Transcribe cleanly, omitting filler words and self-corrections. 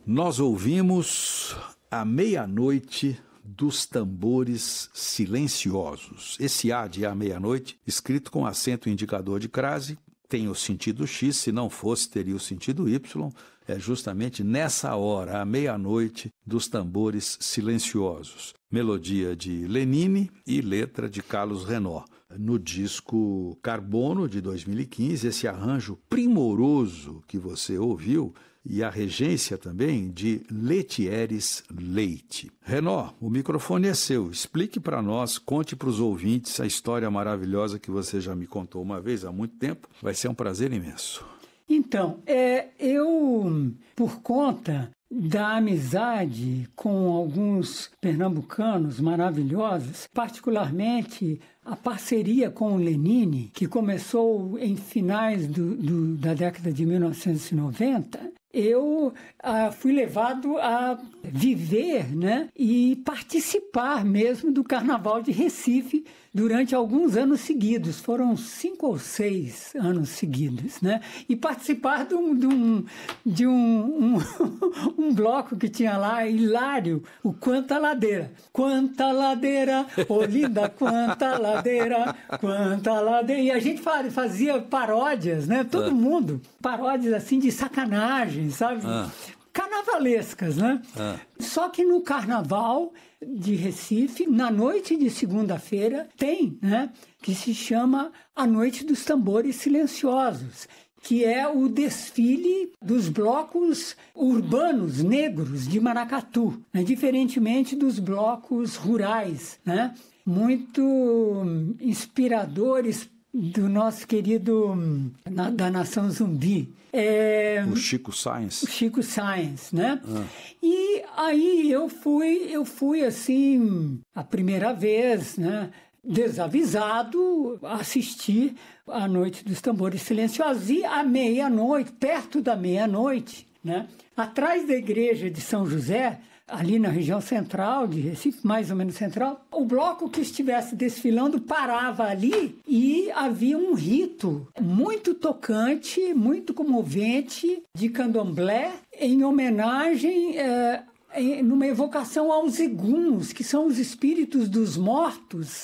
Nós ouvimos A Meia-Noite dos Tambores Silenciosos. Esse A de A Meia-Noite, escrito com acento indicador de crase, tem o sentido X, se não fosse teria o sentido Y, é justamente nessa hora, à meia-noite, dos Tambores Silenciosos. Melodia de Lenine e letra de Carlos Renaud. No disco Carbono, de 2015, esse arranjo primoroso que você ouviu, e a regência também de Letieres Leite. Renaud, o microfone é seu. Explique para nós, conte para os ouvintes a história maravilhosa que você já me contou uma vez há muito tempo. Vai ser um prazer imenso. Então, eu, por conta da amizade com alguns pernambucanos maravilhosos, particularmente a parceria com o Lenine, que começou em finais da década de 1990, eu fui levado a viver, né, e participar mesmo do Carnaval de Recife durante alguns anos seguidos. Foram 5 ou 6 anos seguidos, né? E participar de um bloco que tinha lá, hilário, o Quanta Ladeira. Quanta ladeira, Olinda, quanta ladeira, quanta ladeira. E a gente fazia paródias, né? Todo mundo. Paródias assim de sacanagem, sabe? Carnavalescas, né? Só que no Carnaval de Recife, na noite de segunda-feira, tem, né, que se chama A Noite dos Tambores Silenciosos, que é o desfile dos blocos urbanos negros de Maracatu, né, diferentemente dos blocos rurais, né, muito inspiradores do nosso querido, da Nação Zumbi. O Chico Science. O Chico Science, né? E aí eu fui assim, a primeira vez, né, desavisado, assistir a Noite dos Tambores Silenciosos. E à meia-noite, perto da meia-noite, né, atrás da igreja de São José, ali na região central de Recife, mais ou menos central, o bloco que estivesse desfilando parava ali e havia um rito muito tocante, muito comovente de candomblé em homenagem, numa evocação aos eguns, que são os espíritos dos mortos